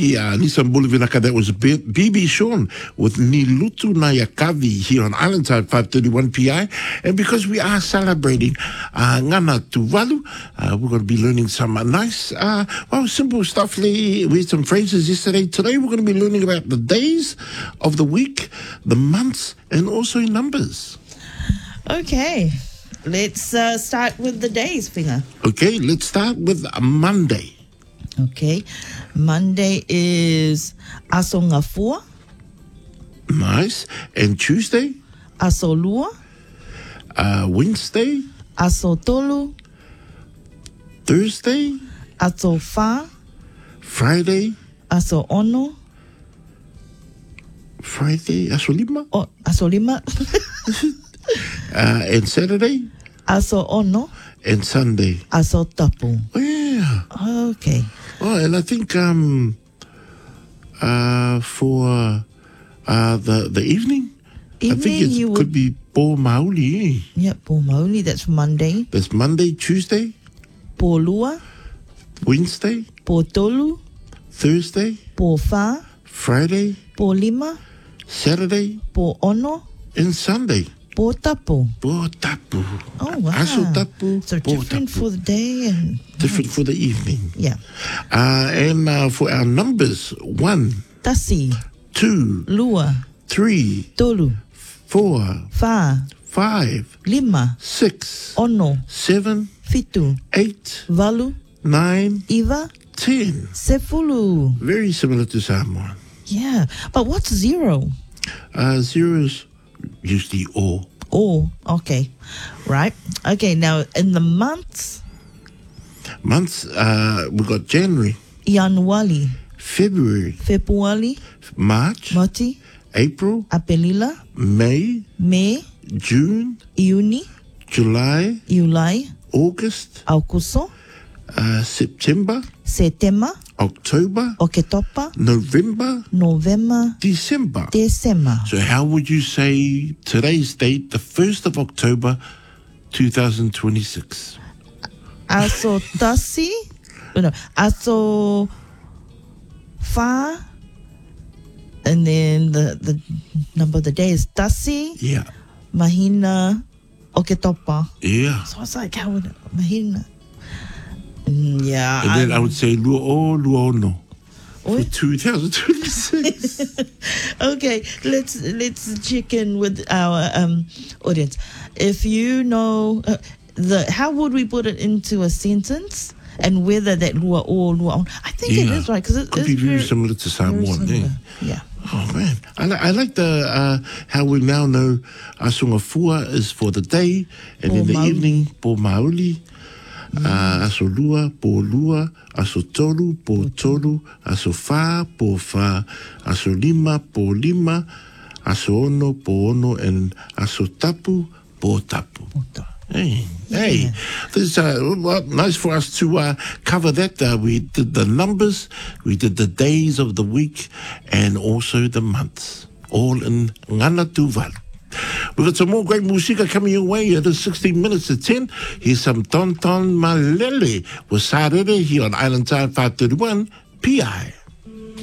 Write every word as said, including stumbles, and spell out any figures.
Yeah, Nissan Boulevard, that was B B Sean with Nilutu Nayakavi here on Islandside five thirty-one P I. And because we are celebrating uh, Ngana Tuvalu, uh, we're going to be learning some nice, uh, well, simple stuff with some phrases yesterday. Today we're going to be learning about the days of the week, the months, and also numbers. Okay, let's uh, start with the days, Finger. Okay, let's start with Monday. Okay, Monday is Aso Ngafua. Nice. And Tuesday? Aso Lua. Uh, Wednesday? Aso Tolu. Thursday? Aso Fa. Friday? Aso Ono. Friday? Aso Lima? Oh, Aso Lima. uh, and Saturday? Aso Ono. And Sunday? Aso Tapu. Oh, yeah. Okay. Oh, and I think um, uh, for uh, the the evening, Evening, I think you it would- could be Po Mauli. Yep, Po Mauli, that's Monday. That's Monday, Tuesday, Po Lua. Wednesday, Po Tolu. Thursday, Po Fa. Friday, Po Lima. Saturday, Po Ono. and Sunday. Po Tapu. Po Tapu. Oh, wow. Aso Tapu. So Po different Tapu. for the day and... Different for the evening. Yeah. Uh, and uh, for our numbers, one, Tasi. two, Lua. three, Tolu. four, Fa. five, Lima. six, Ono. seven, Fitu. eight, Valu. nine, Iva. ten. Sefulu. Very similar to Samoan. Yeah. But what's zero? Uh, zeros usually all. Oh, okay. Right. Okay, now in the months, Months, uh, we got January, Januari, February, Februari, March, Mati, April, Apelila, May, Mei, June, Iuni, July, Iulai, August, Augusto, uh, September, Setema, October, Oketopa, November, November, December. December. So how would you say today's date, the first of October, two thousand twenty-six? Aso Tasi, no, Aso Fa, and then the, the number of the day is Tasi, Yeah. Mahina, Oketopa. Yeah. So it's like, how would Mahina? Mm, yeah. And then I I'm- would say Luo Luono for Oi. two thousand twenty-six. Okay, let's let's check in with our um, audience. If you know uh, the, how would we put it into a sentence, and whether that lua or lua on? I think it Yeah. is right because it Could is be very very, similar to very Samoan. similar. Yeah. Yeah. Oh man, I, li- I like the uh, how we now know Asunga Fua is for the day, and Po in the Mauli. evening Po Mauli, uh, Aso Lua Po Lua, Aso Tolu Po Tolu, Aso Fa Po Fa, Aso Lima Po Lima, Aso Ono Po Ono, and Aso Tapu Po Tapu. Hey, hey, this is uh, well, nice for us to uh, cover that. Uh, we did the numbers, we did the days of the week, and also the months, all in Ngana Tuvalu. We've got some more great musica coming your way. It is sixteen minutes to ten. Here's some Tonton Malele with Sarere here on Island Time five thirty-one P I.